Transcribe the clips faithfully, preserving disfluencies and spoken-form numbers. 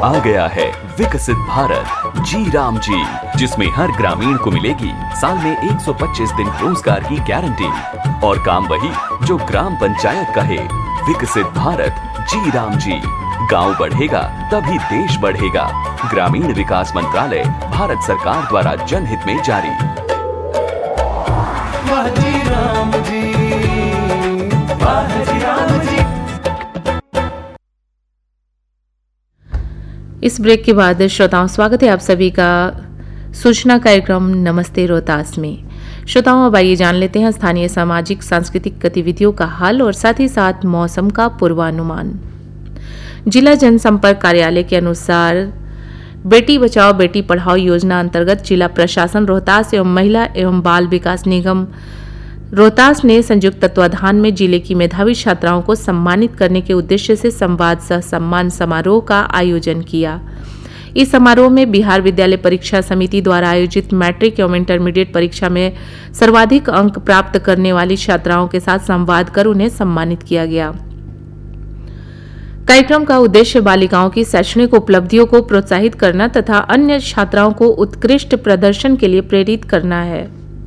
आ गया है विकसित भारत जी राम जी, जिसमें हर ग्रामीण को मिलेगी साल में एक सौ पच्चीस दिन रोजगार की गारंटी और काम वही जो ग्राम पंचायत कहे। विकसित भारत जी राम जी, गांव बढ़ेगा तभी देश बढ़ेगा। ग्रामीण विकास मंत्रालय, भारत सरकार द्वारा जनहित में जारी। वाह जी राम जी, वाह जी राम जी। इस ब्रेक के बाद श्रोताओं, स्वागत है आप सभी का सूचना कार्यक्रम नमस्ते रोहतास में। श्रोताओं, अब आइए जान लेते हैं स्थानीय सामाजिक सांस्कृतिक गतिविधियों का हाल और साथ ही साथ मौसम का पूर्वानुमान। जिला जनसंपर्क कार्यालय के अनुसार बेटी बचाओ बेटी पढ़ाओ योजना अंतर्गत जिला प्रशासन रोहतास एवं महिला एवं बाल विकास निगम रोहतास ने संयुक्त तत्वाधान में जिले की मेधावी छात्राओं को सम्मानित करने के उद्देश्य से संवाद सह सम्मान समारोह का आयोजन किया। इस समारोह में बिहार विद्यालय परीक्षा समिति द्वारा आयोजित मैट्रिक एवं इंटरमीडिएट परीक्षा में सर्वाधिक अंक प्राप्त करने वाली छात्राओं के साथ संवाद कर उन्हें सम्मानित किया गया। कार्यक्रम का उद्देश्य बालिकाओं की शैक्षणिक उपलब्धियों को प्रोत्साहित करना तथा अन्य छात्राओं को उत्कृष्ट प्रदर्शन के लिए प्रेरित करना है।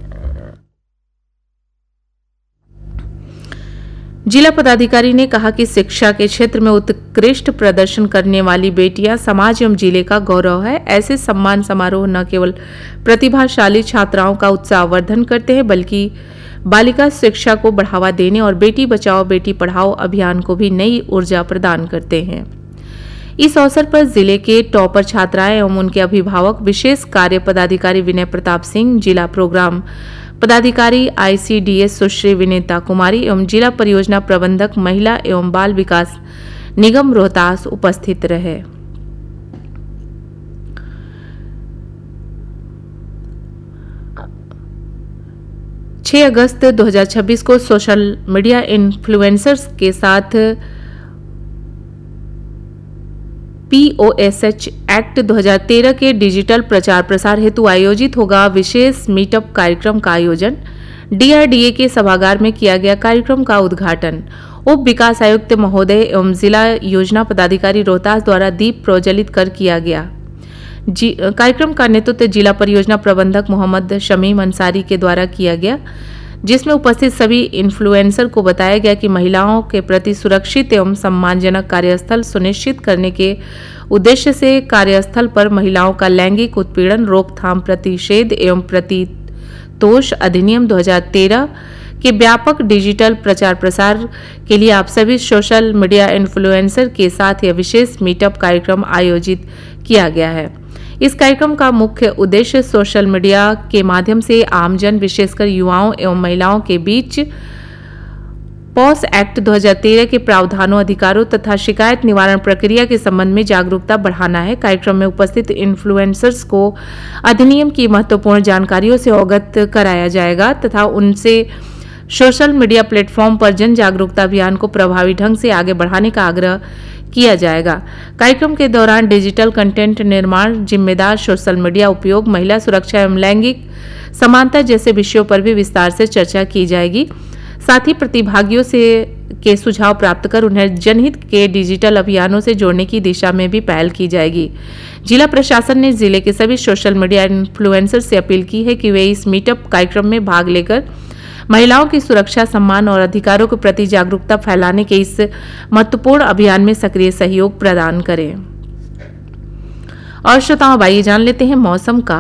जिला पदाधिकारी ने कहा कि शिक्षा के क्षेत्र में उत्कृष्ट प्रदर्शन करने वाली बेटियां समाज एवं जिले का गौरव है। ऐसे सम्मान समारोह न केवल प्रतिभाशाली छात्राओं का उत्साहवर्धन करते हैं बल्कि बालिका शिक्षा को बढ़ावा देने और बेटी बचाओ बेटी पढ़ाओ अभियान को भी नई ऊर्जा प्रदान करते हैं। इस अवसर पर जिले के टॉपर छात्राएं एवं उनके अभिभावक, विशेष कार्य पदाधिकारी विनय प्रताप सिंह, जिला प्रोग्राम पदाधिकारी आईसीडीएस सुश्री विनीता कुमारी एवं जिला परियोजना प्रबंधक महिला एवं बाल विकास निगम रोहतास उपस्थित रहे। छह अगस्त दो हज़ार छब्बीस को सोशल मीडिया इन्फ्लुएंसर्स के साथ पीओएसएच एक्ट दो हज़ार तेरह के डिजिटल प्रचार प्रसार हेतु आयोजित होगा विशेष मीटअप कार्यक्रम का आयोजन। डीआरडीए के सभागार में किया गया कार्यक्रम का उद्घाटन उप विकास आयुक्त महोदय एवं जिला योजना पदाधिकारी रोहतास द्वारा दीप प्रज्वलित कर किया गया। कार्यक्रम का नेतृत्व जिला परियोजना प्रबंधक मोहम्मद शमीम अंसारी के द्वारा किया गया, जिसमें उपस्थित सभी इन्फ्लुएंसर को बताया गया कि महिलाओं के प्रति सुरक्षित एवं सम्मानजनक कार्यस्थल सुनिश्चित करने के उद्देश्य से कार्यस्थल पर महिलाओं का लैंगिक उत्पीड़न रोकथाम प्रतिषेध एवं प्रतितोष अधिनियम दो हज़ार तेरह के व्यापक डिजिटल प्रचार प्रसार के लिए आप सभी सोशल मीडिया इन्फ्लुएंसर के साथ यह विशेष मीटअप कार्यक्रम आयोजित किया गया है। इस कार्यक्रम का मुख्य उद्देश्य सोशल मीडिया के माध्यम से आमजन, विशेषकर युवाओं एवं महिलाओं के बीच पॉस एक्ट दो हज़ार तेरह के प्रावधानों, अधिकारों तथा शिकायत निवारण प्रक्रिया के संबंध में जागरूकता बढ़ाना है। कार्यक्रम में उपस्थित इन्फ्लुएंसर्स को अधिनियम की महत्वपूर्ण जानकारियों से अवगत कराया जाएगा तथा उनसे सोशल मीडिया प्लेटफॉर्म पर जन जागरूकता अभियान को प्रभावी ढंग से आगे बढ़ाने का आग्रह किया जाएगा। कार्यक्रम के दौरान डिजिटल कंटेंट निर्माण, जिम्मेदार सोशल मीडिया उपयोग, महिला सुरक्षा एवं लैंगिक समानता जैसे विषयों पर भी विस्तार से चर्चा की जाएगी। साथ ही प्रतिभागियों से के सुझाव प्राप्त कर उन्हें जनहित के डिजिटल अभियानों से जोड़ने की दिशा में भी पहल की जाएगी। जिला प्रशासन ने जिले के सभी सोशल मीडिया इन्फ्लुएंसर से अपील की है कि वे इस मीटअप कार्यक्रम में भाग लेकर महिलाओं की सुरक्षा, सम्मान और अधिकारों के प्रति जागरूकता फैलाने के इस महत्वपूर्ण अभियान में सक्रिय सहयोग प्रदान करें। और श्रोताओं, आइए जान लेते हैं मौसम का